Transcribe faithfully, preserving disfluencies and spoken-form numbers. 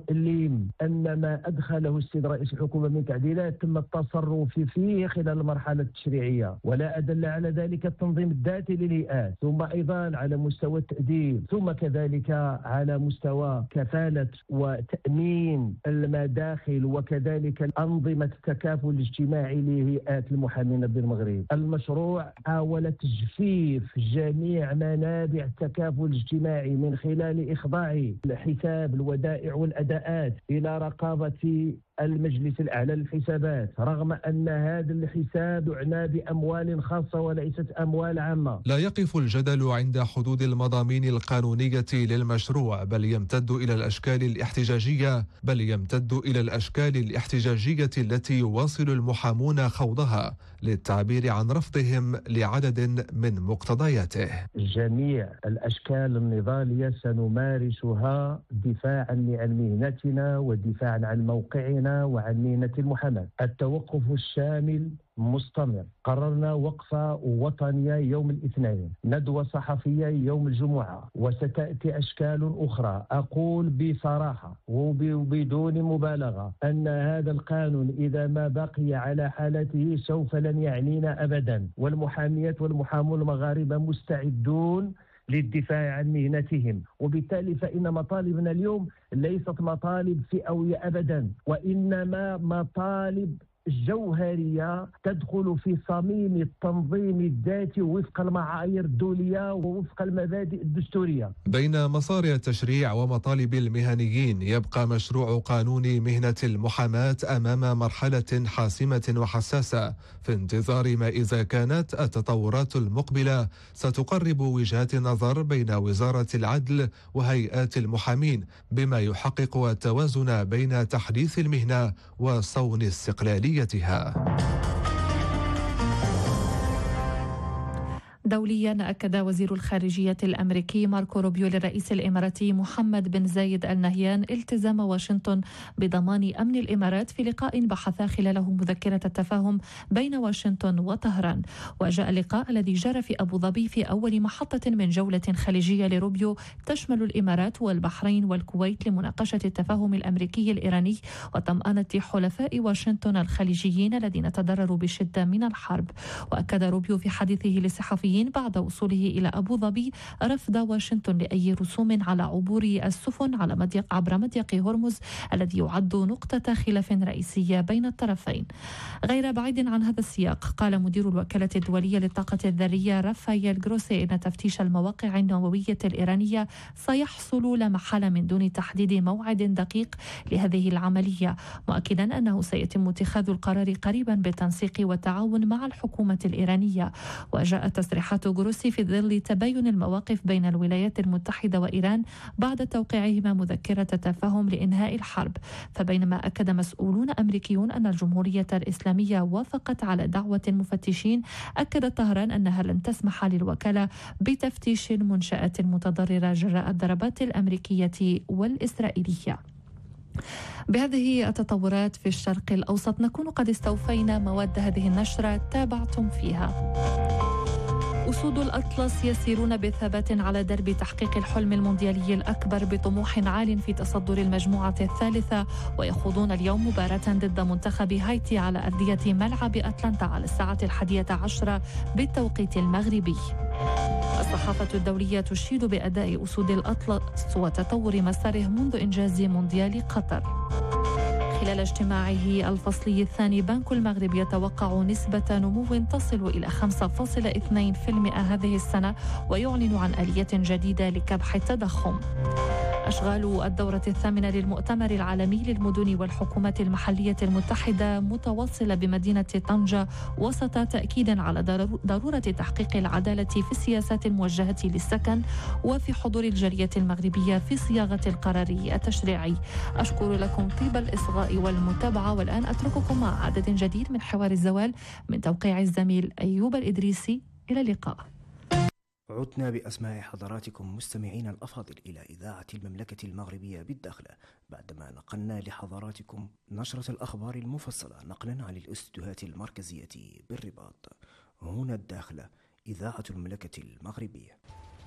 تؤلم أن ما أدخله السيد رئيس الحكومة من تعديلات تم التصرف فيه خلال المرحلة التشريعية، ولا أدل على ذلك التنظيم الذاتي للهيئات، ثم أيضا على مستوى التأديب، ثم كذلك على مستوى كفالة وتأمين المداخل وكذلك أنظمة التكافل الاجتماعي لهيئات المحامين بالمغرب. المشروع حاول تجفيف جميع منابع التكافل الاجتماعي من خلال إخضاع حساب الودائع والأداءات إلى رقابة المجلس الأعلى للحسابات، رغم أن هذا الحساب يعنى بأموال خاصة وليست أموال عامة. لا يقف الجدل عند حدود المضامين القانونية للمشروع، بل يمتد إلى الأشكال الاحتجاجية بل يمتد إلى الأشكال الاحتجاجية التي يواصل المحامون خوضها للتعبير عن رفضهم لعدد من مقتضياته. جميع الأشكال النضالية سنمارسها دفاعا عن مهنتنا ودفاعا عن موقعنا وعن مهنة المحاماة. التوقف الشامل مستمر، قررنا وقفة وطنية يوم الاثنين، ندوة صحفية يوم الجمعة، وستأتي أشكال أخرى. أقول بصراحة وبدون مبالغة أن هذا القانون إذا ما بقي على حالته سوف لن يعنينا أبدا، والمحاميات والمحامون المغاربة مستعدون للدفاع عن مهنتهم، وبالتالي فإن مطالبنا اليوم ليست مطالب فئوية أبدا، وإنما مطالب جوهرية تدخل في صميم التنظيم الذاتي وفق المعايير الدولية ووفق المبادئ الدستورية. بين مصاري التشريع ومطالب المهنيين يبقى مشروع قانون مهنة المحاماة أمام مرحلة حاسمة وحساسة، في انتظار ما إذا كانت التطورات المقبلة ستقرب وجهات النظر بين وزارة العدل وهيئات المحامين، بما يحقق التوازن بين تحديث المهنة وصون استقلالية. دوليا، أكد وزير الخارجية الأمريكي ماركو روبيو للرئيس الإماراتي محمد بن زايد آل نهيان التزام واشنطن بضمان أمن الإمارات في لقاء بحث خلاله مذكرة التفاهم بين واشنطن وطهران. وجاء اللقاء الذي جرى في أبو ظبي في أول محطة من جولة خليجية لروبيو تشمل الإمارات والبحرين والكويت لمناقشة التفاهم الأمريكي الإيراني وطمأنة حلفاء واشنطن الخليجيين الذين تضرروا بشدة من الحرب. وأكد روبيو في حديثه للصحفيين بعد وصوله إلى أبو ظبي رفض واشنطن لأي رسوم على عبور السفن على مضيق عبر مضيق هرمز الذي يعد نقطة خلاف رئيسية بين الطرفين. غير بعيد عن هذا السياق، قال مدير الوكالة الدولية للطاقة الذرية رافائيل جروسي إن تفتيش المواقع النووية الإيرانية سيحصل لا محالة من دون تحديد موعد دقيق لهذه العملية، مؤكدا أنه سيتم اتخاذ القرار قريبا بالتنسيق والتعاون مع الحكومة الإيرانية. وجاء تصريحات جروسي في ظل تباين المواقف بين الولايات المتحدة وإيران بعد توقيعهما مذكرة تفاهم لإنهاء الحرب. فبينما أكد مسؤولون أمريكيون أن الجمهورية الإسلامية وافقت على دعوة المفتشين، أكدت طهران أنها لن تسمح للوكالة بتفتيش المنشآت المتضررة جراء الضربات الأمريكية والإسرائيلية. بهذه التطورات في الشرق الأوسط نكون قد استوفينا مواد هذه النشرة تابعتم فيها. أسود الأطلس يسيرون بثبات على درب تحقيق الحلم المونديالي الأكبر بطموح عال في تصدر المجموعة الثالثة، ويخوضون اليوم مباراة ضد منتخب هايتي على أرضية ملعب أتلانتا على الساعة الحادية عشرة بالتوقيت المغربي. الصحافة الدولية تشيد بأداء أسود الأطلس وتطور مساره منذ إنجاز مونديال قطر. خلال اجتماعه الفصلي الثاني، بنك المغرب يتوقع نسبة نمو تصل إلى خمسة فاصلة اثنين بالمئة هذه السنة، ويعلن عن آلية جديدة لكبح التضخم. أشغال الدورة الثامنة للمؤتمر العالمي للمدن والحكومات المحلية المتحدة متواصلة بمدينة طنجة، وسط تأكيد على ضرورة تحقيق العدالة في السياسات الموجهة للسكن وفي حضور الجالية المغربية في صياغة القرار التشريعي. أشكر لكم طيب الإصغاء والمتابعة، والآن أترككم مع عدد جديد من حوار الزوال من توقيع الزميل أيوب الإدريسي. إلى اللقاء. عدنا بأسماع حضراتكم مستمعين الأفاضل إلى إذاعة المملكة المغربية بالداخلة، بعدما نقلنا لحضراتكم نشرة الأخبار المفصلة نقلا عن الاستديوهات المركزية بالرباط. هنا الداخلة، إذاعة المملكة المغربية.